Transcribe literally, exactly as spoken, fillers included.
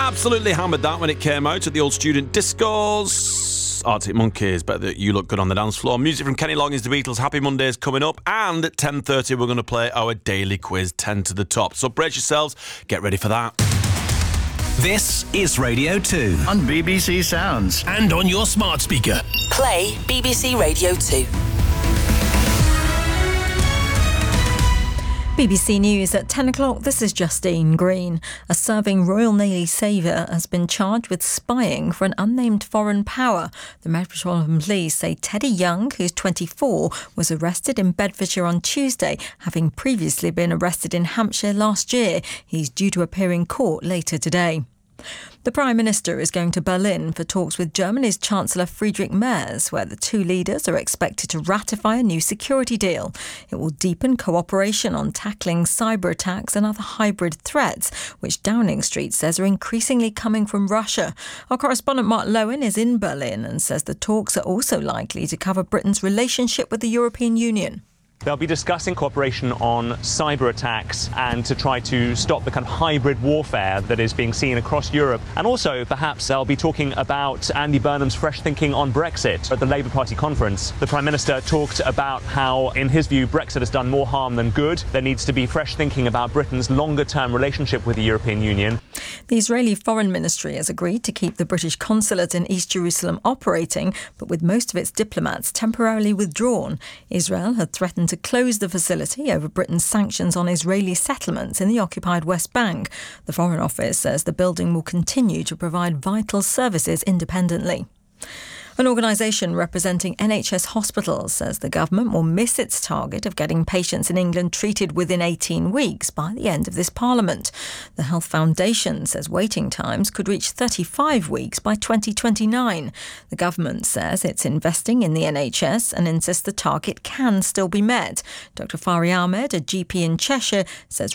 Absolutely hammered that when it came out at the old student discos. Arctic Monkeys, bet that you look good on the dance floor. Music from Kenny Loggins, The Beatles, Happy Mondays coming up. And at ten thirty, we're going to play our daily quiz, ten to the top. So brace yourselves, get ready for that. This is Radio two. On B B C Sounds. And on your smart speaker. Play B B C Radio two. B B C News at ten o'clock, this is Justine Green. A serving Royal Navy sailor has been charged with spying for an unnamed foreign power. The Metropolitan Police say Teddy Young, who's twenty-four, was arrested in Bedfordshire on Tuesday, having previously been arrested in Hampshire last year. He's due to appear in court later today. The Prime Minister is going to Berlin for talks with Germany's Chancellor Friedrich Merz, where the two leaders are expected to ratify a new security deal. It will deepen cooperation on tackling cyber attacks and other hybrid threats, which Downing Street says are increasingly coming from Russia. Our correspondent Mark Lowen is in Berlin and says the talks are also likely to cover Britain's relationship with the European Union. They'll be discussing cooperation on cyber attacks and to try to stop the kind of hybrid warfare that is being seen across Europe. And also, perhaps, they'll be talking about Andy Burnham's fresh thinking on Brexit. At the Labour Party conference, the Prime Minister talked about how, in his view, Brexit has done more harm than good. There needs to be fresh thinking about Britain's longer-term relationship with the European Union. The Israeli Foreign Ministry has agreed to keep the British consulate in East Jerusalem operating, but with most of its diplomats temporarily withdrawn. Israel had threatened to close the facility over Britain's sanctions on Israeli settlements in the occupied West Bank. The Foreign Office says the building will continue to provide vital services independently. An organisation representing N H S hospitals says the government will miss its target of getting patients in England treated within eighteen weeks by the end of this Parliament. The Health Foundation says waiting times could reach thirty-five weeks by twenty twenty-nine. The government says it's investing in the N H S and insists the target can still be met. Doctor Fari Ahmed, a G P in Cheshire, says